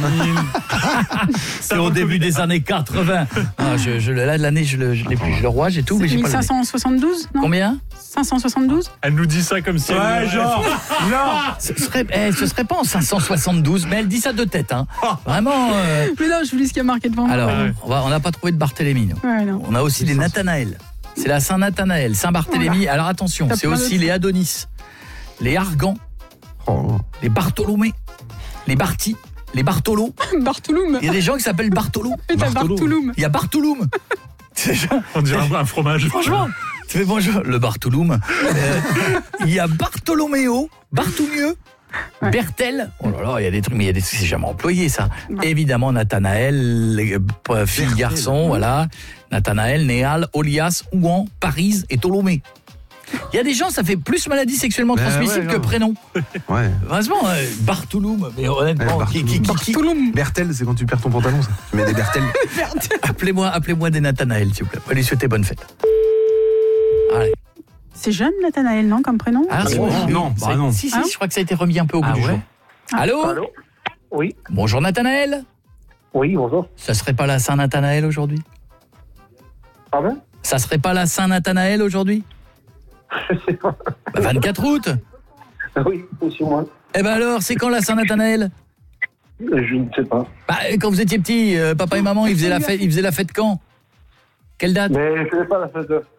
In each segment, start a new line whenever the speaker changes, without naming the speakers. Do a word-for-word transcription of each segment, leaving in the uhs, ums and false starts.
C'est au début des années quatre-vingts. Ah, je, je, là, l'année, je, le, je l'ai plus, je le roi, j'ai tout, mais j'ai
mille cinq cent
pas
soixante-douze,
le...
non
Combien?
cinq cent soixante-douze.
Elle nous dit ça comme si...
Ouais,
elle...
genre, non.
Ce serait, eh, ce serait pas en cinq cent soixante-douze, mais elle dit ça de tête, hein. Vraiment. Euh...
Mais non, je vous dis ce qui a marqué devant moi.
Alors,
ouais.
on va, on n'a pas trouvé de Barthélemy, nous.
Ouais, non.
On a aussi des Nathanaël. C'est la Saint-Nathanaël, Saint-Barthélemy.
Voilà.
Alors attention,
T'as
c'est
plein
aussi
d'autres.
les Adonis, les Argans,
Oh.
les Bartholomé, les Barty, les Bartholo.
Bartouloum.
Il y a des gens qui s'appellent Bartholo.
Et t'as
Bartholo.
Bartouloum.
Il y a Bartholoum. C'est genre-
On dirait un, un fromage.
Franchement, tu fais bonjour, le Bartholoum. Euh, il y a Bartholoméo, Barthoumieux,
Ouais.
Bertel. Oh là là, il y a des trucs, mais il y a des trucs, c'est jamais employé ça.
Ouais.
Évidemment, Nathanaël, les, euh, fille, garçon, voilà. Nathanaël, Néal, Olias, Ouan, Paris et Ptolomée. Il y a des gens, ça fait plus maladie sexuellement
Ben
transmissible
ouais,
que
non.
prénom.
Ouais.
Vraiment, euh, Bartholoum, mais honnêtement,
Ouais,
qui, qui, qui, qui-
Bartouloum.
Bertel, c'est quand tu perds ton pantalon, ça. Tu mets des Bertel.
appelez-moi, appelez-moi des Nathanaël, s'il vous plaît. On va lui souhaiter bonne fête. Allez.
C'est jeune, Nathanaël, non, comme prénom?
Ah, c'est
Oh,
bon.
non,
Ça-
bah non.
Si, si,
Hein
je crois que ça a été remis un peu au bout
Ah
du
ouais
jour. Allô,
Allô? Oui,
bonjour Nathanaël.
oui, bonjour.
Ça serait pas la Saint-Nathanaël aujourd'hui?
Pardon?
Ça serait pas la Saint-Nathanaël aujourd'hui?
Je sais pas.
Bah, vingt-quatre août.
Oui, c'est sur moi.
Eh ben alors, c'est quand la Saint-Nathanaël?
Je ne sais pas.
Bah, quand vous étiez petit, euh, papa et maman, ils faisaient la fête, ils faisaient la fête quand? Quelle date?
Mais je ne sais pas la fête de...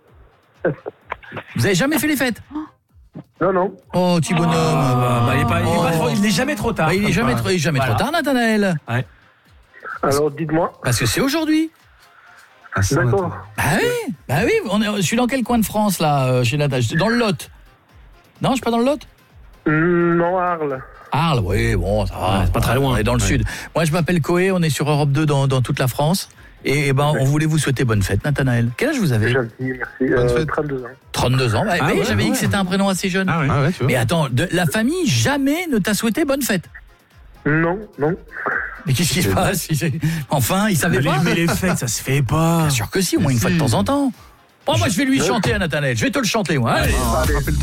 Vous avez jamais fait les fêtes?
Non, non.
Oh, petit bonhomme.
bah, bah, il est pas, il est pas
Oh.
trop- il n'est jamais trop tard.
Bah, il est jamais trop, il est jamais
Voilà.
trop tard, Nathanaël.
Alors, dites-moi.
Parce que c'est aujourd'hui.
Ah, ça,
D'accord.
Bah oui, bah oui. On est, je suis dans quel coin de France là, euh, chez Nathanaël? Dans le Lot. Non, je suis pas dans le Lot.
Hum, Non, Arles.
Arles, oui, bon, ça va, c'est pas très loin, on est dans le
Ouais.
sud. Moi, je m'appelle Coé, on est sur Europe deux dans, dans toute la France. Et, eh ben, on voulait vous souhaiter bonne fête, Nathanaël. Quel âge vous avez?
Gentil, merci.
Bonne
Euh,
fête.
trente-deux ans.
trente-deux ans. Bah,
Ah
mais
ouais,
j'avais dit
ouais.
que c'était un prénom assez jeune.
Ah ouais.
Ah ouais, tu vois.
Mais attends, de, la famille jamais ne t'a souhaité bonne fête.
Non, non.
Mais qu'est-ce qui se passe? Il- Enfin, il savait
Mais
pas.
les, mais les fêtes, ça se fait pas.
Bien sûr que si, au moins une fois de temps en temps. Bon, moi, je vais lui
Ouais.
chanter à Nathanaël. Je vais te le chanter, moi. Allez.
Ah, rappelle-toi.